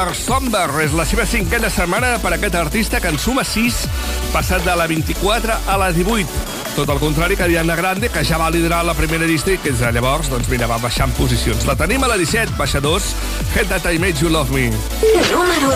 Somber és la seva 5a setmana per a aquest artista, que en suma 6, passat de la 24 a la 18. Tot el contrari que Ariana Grande, que ja va liderar la primera llista i que des de llavors, doncs mira, va baixant posicions. La tenim a la 17, baixa 2, Head That I Made You Love Me. Número